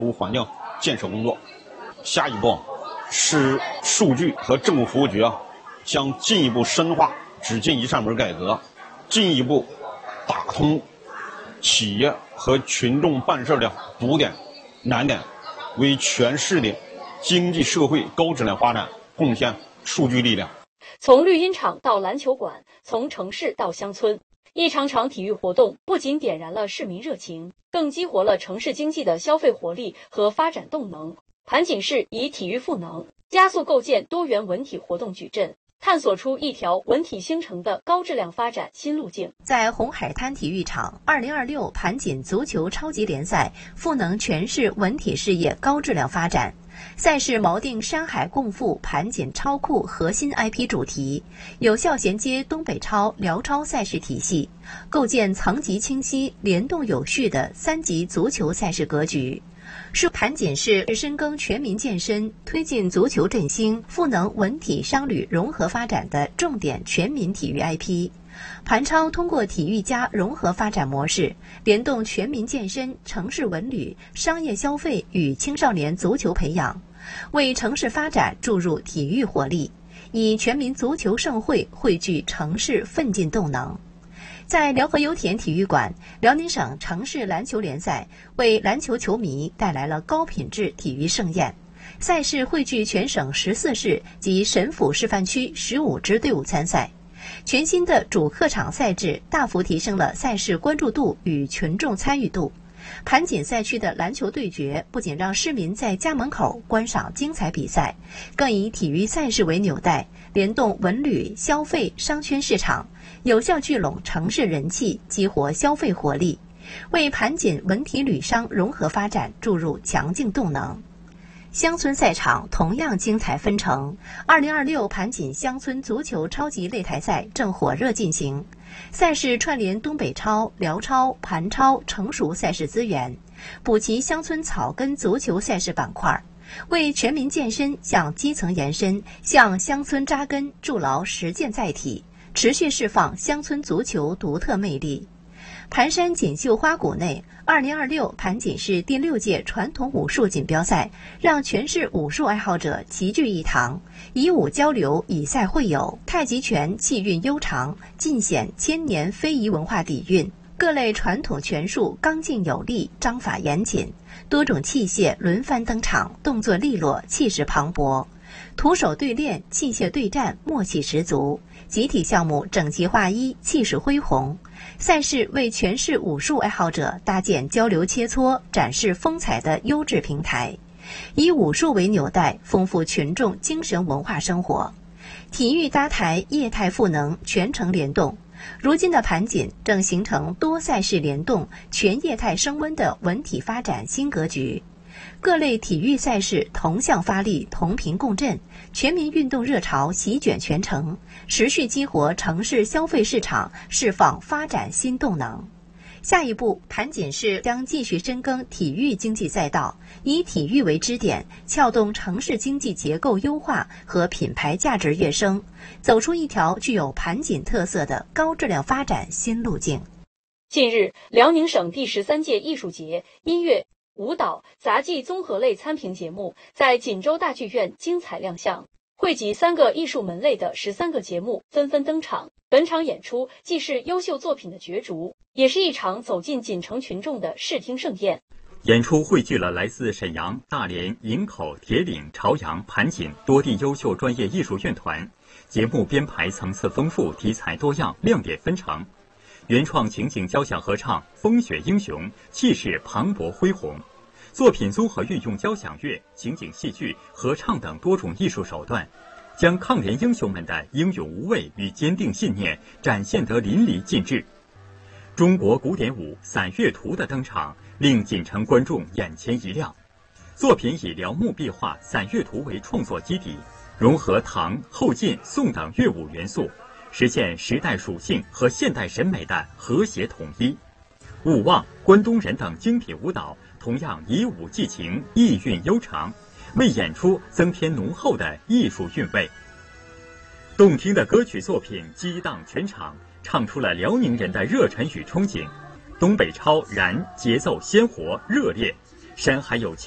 环境建设工作。下一步是数据和政务服务局将进一步深化只进一扇门改革，进一步打通企业和群众办事的堵点难点，为全市的经济社会高质量发展贡献数据力量。 从绿茵场到篮球馆，从城市到乡村，一场场体育活动不仅点燃了市民热情，更激活了城市经济的消费活力和发展动能。盘锦市以体育赋能，加速构建多元文体活动矩阵，探索出一条文体兴城的高质量发展新路径。 在红海滩体育场，2026盘锦足球超级联赛赋能全市文体事业高质量发展。赛事锚定山海共富盘锦超酷核心 IP 主题，有效衔接东北超、辽超赛事体系，构建层级清晰、联动有序的3级足球赛事格局。盘锦市深耕全民健身，推进足球振兴，赋能文体商旅融合发展的重点全民体育 IP。盘超通过体育加融合发展模式，联动全民健身、城市文旅、商业消费与青少年足球培养，为城市发展注入体育活力，以全民足球盛会汇聚城市奋进动能。在辽河油田体育馆，辽宁省城市篮球联赛为篮球球迷带来了高品质体育盛宴。赛事汇聚全省14市及省府示范区15支队伍参赛。全新的主客场赛制大幅提升了赛事关注度与群众参与度。盘锦赛区的篮球对决不仅让市民在家门口观赏精彩比赛，更以体育赛事为纽带，联动文旅、消费、商圈市场，有效聚拢城市人气，激活消费活力，为盘锦文体旅商融合发展注入强劲动能。乡村赛场同样精彩纷呈，2026盘锦乡村足球超级擂台赛正火热进行。赛事串联东北超、辽超、盘超成熟赛事资源，补齐乡村草根足球赛事板块，为全民健身向基层延伸、向乡村扎根筑牢实践载体，持续释放乡村足球独特魅力。盘山锦绣花谷内，2026盘锦市第6届传统武术锦标赛让全市武术爱好者齐聚一堂，以武交流，以赛会友，太极拳气韵悠长，尽显千年非遗文化底蕴。各类传统拳术刚劲有力，章法严谨，多种器械轮番登场，动作利落，气势磅礴。徒手对练，器械对战，默契十足；集体项目整齐划一，气势恢宏。赛事为全市武术爱好者搭建交流切磋、展示风采的优质平台，以武术为纽带，丰富群众精神文化生活。体育搭台，业态赋能，全程联动。如今的盘锦正形成多赛事联动、全业态升温的文体发展新格局。各类体育赛事同向发力，同频共振，全民运动热潮席卷全城，持续激活城市消费市场，释放发展新动能。下一步，盘锦市将继续深耕体育经济赛道，以体育为支点，撬动城市经济结构优化和品牌价值跃升，走出一条具有盘锦特色的高质量发展新路径。 近日，辽宁省第13届艺术节音乐、舞蹈、杂技综合类参评节目在锦州大剧院精彩亮相，汇集3个艺术门类的13个节目纷纷登场。本场演出既是优秀作品的角逐，也是一场走进锦城群众的视听盛宴。 演出汇聚了来自沈阳、大连、营口、铁岭、朝阳、盘锦多地优秀专业艺术院团，节目编排层次丰富，题材多样，亮点纷呈。原创情景交响合唱《风雪英雄》气势磅礴恢宏，作品综合运用交响乐、情景戏剧、合唱等多种艺术手段，将抗联英雄们的英勇无畏与坚定信念展现得淋漓尽致。中国古典舞《散乐图》的登场，令锦城观众眼前一亮。作品以辽墓壁画《散乐图》为创作基底，融合唐、后晋、宋等乐舞元素，实现时代属性和现代审美的和谐统一。舞望、关东人等精品舞蹈同样以舞寄情，意韵悠长，为演出增添浓厚的艺术韵味。动听的歌曲作品激荡全场，唱出了辽宁人的热忱与憧憬。东北超燃，节奏鲜活热烈，山海有情。